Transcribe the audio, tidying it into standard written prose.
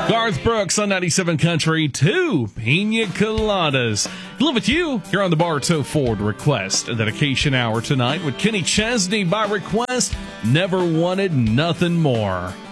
Garth Brooks on 97 Country, 2 Pina Coladas. Live with you here on the Bartow Ford Request, a dedication hour tonight with Kenny Chesney by request. Never wanted nothing more.